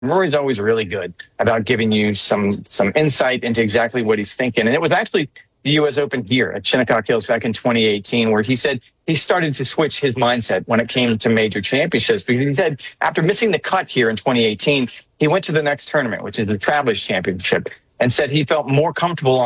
Rory's always really good about giving you some insight into exactly what he's thinking. And it was actually the U.S. Open here at Shinnecock Hills back in 2018, where he said he started to switch his mindset when it came to major championships. Because he said after missing the cut here in 2018, he went to the next tournament, which is the Travelers Championship, and said he felt more comfortable